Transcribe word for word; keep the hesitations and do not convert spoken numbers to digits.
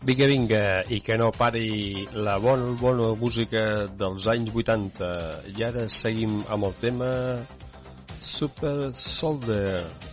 Vinga, vinga, i que no pari la bona, bona música dels anys vuitanta. I ara seguim amb el tema Super Soldier.